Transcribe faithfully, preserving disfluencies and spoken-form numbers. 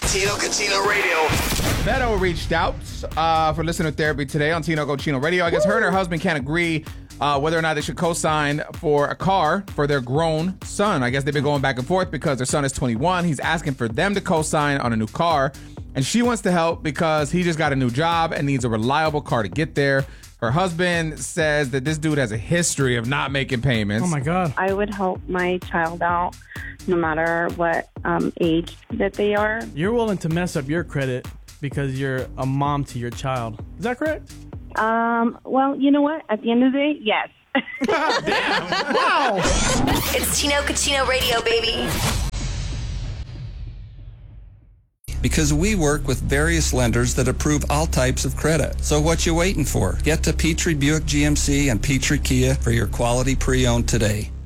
Tino Cochino Radio. Beto reached out uh, for listener therapy today on Tino Cochino Radio. I guess her and her husband can't agree uh, whether or not they should co-sign for a car for their grown son. I guess they've been going back and forth because their son is twenty-one. He's asking for them to co-sign on a new car. And she wants to help because he just got a new job and needs a reliable car to get there. Her husband says that this dude has a history of not making payments. Oh, my God. I would help my child out no matter what um, age that they are. You're willing to mess up your credit because you're a mom to your child. Is that correct? Um, well, you know what? At the end of the day, yes. Damn. Wow. It's Tino Cochino Radio, baby. Because we work with various lenders that approve all types of credit. So what you waiting for? Get to Petrie Buick G M C and Petrie Kia for your quality pre-owned today.